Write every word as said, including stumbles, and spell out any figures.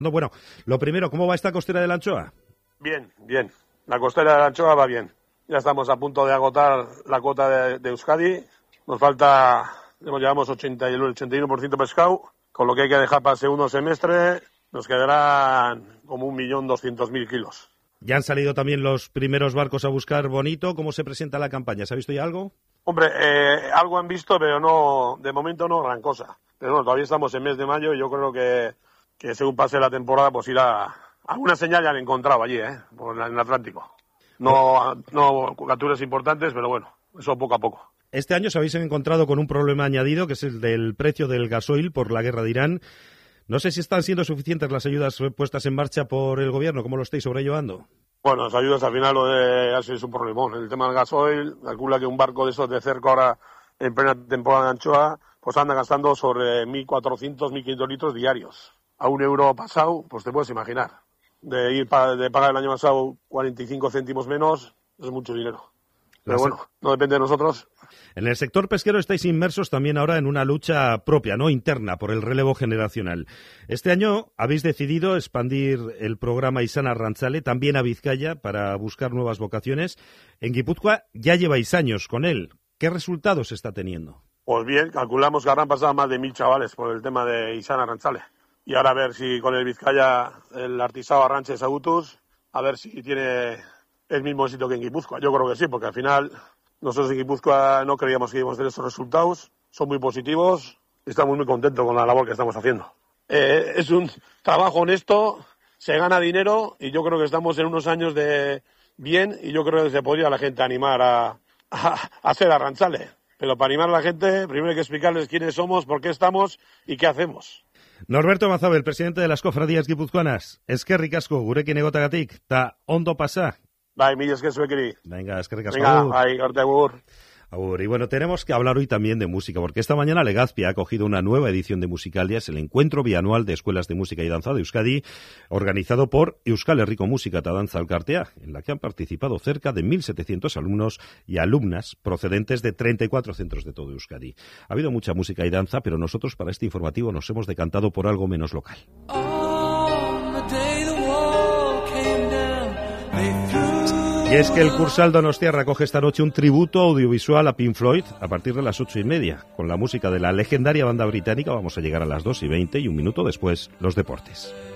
No, bueno, lo primero, ¿cómo va esta costera de la anchoa? Bien, bien. La costera de la anchoa va bien. Ya estamos a punto de agotar la cuota de, de Euskadi. Nos falta, llevamos ochenta y uno por ciento pescado, con lo que hay que dejar para el segundo semestre. Nos quedarán como un millón doscientos mil kilos. Ya han salido también los primeros barcos a buscar bonito. ¿Cómo se presenta la campaña? ¿Se ha visto ya algo? Hombre, eh, algo han visto, pero no, de momento no gran cosa. Pero bueno, todavía estamos en mes de mayo y yo creo que, que según pase la temporada, pues irá. Alguna señal ya han encontrado allí, ¿eh? Por en el Atlántico. No, no capturas importantes, pero bueno, eso poco a poco. Este año os habéis encontrado con un problema añadido, que es el del precio del gasoil por la guerra de Irán. No sé si están siendo suficientes las ayudas puestas en marcha por el gobierno. ¿Cómo lo estáis sobrellevando? Bueno, las ayudas al final lo de así es un problemón. El tema del gasoil, calcula que un barco de esos de cerco ahora en plena temporada de anchoa, pues anda gastando sobre mil cuatrocientos, mil quinientos litros diarios. A un euro pasado, pues te puedes imaginar. De ir pa, de pagar el año pasado cuarenta y cinco céntimos menos, es mucho dinero. Pero bueno, no depende de nosotros. En el sector pesquero estáis inmersos también ahora en una lucha propia, no interna, por el relevo generacional. Este año habéis decidido expandir el programa Izan Arrantzale también a Vizcaya para buscar nuevas vocaciones. En Guipúzcoa ya lleváis años con él. ¿Qué resultados está teniendo? Pues bien, calculamos que habrán pasado más de mil chavales por el tema de Izan Arrantzale. Y ahora a ver si con el Vizcaya, el Artisao Arranche Sautus, a ver si tiene el mismo éxito que en Guipúzcoa. Yo creo que sí, porque al final nosotros en Guipúzcoa no creíamos que íbamos a tener estos resultados. Son muy positivos y estamos muy contentos con la labor que estamos haciendo. Eh, es un trabajo honesto, se gana dinero y yo creo que estamos en unos años de bien y yo creo que se podría la gente animar a, a, a ser Arrantzale. Pero para animar a la gente, primero hay que explicarles quiénes somos, por qué estamos y qué hacemos. Norberto Mazabel, presidente de las cofradías guipuzcoanas. Eskerrik asko, gurekin egotagatik, ta ondo pasa. Bai, mila esker zuekeri. Venga, eskerrik asko. Venga, bai, arte agur. Agur. Y bueno, tenemos que hablar hoy también de música, porque esta mañana Legazpi ha acogido una nueva edición de Musicalias, el encuentro bianual de escuelas de música y danza de Euskadi, organizado por Euskal Herriko Musika ta Dantza Elkartea, en la que han participado cerca de mil setecientos alumnos y alumnas procedentes de treinta y cuatro centros de todo Euskadi. Ha habido mucha música y danza, pero nosotros para este informativo nos hemos decantado por algo menos local. Y es que el Cursal Donostia recoge esta noche un tributo audiovisual a Pink Floyd a partir de las ocho y media. Con la música de la legendaria banda británica vamos a llegar a las dos y veinte y un minuto después los deportes.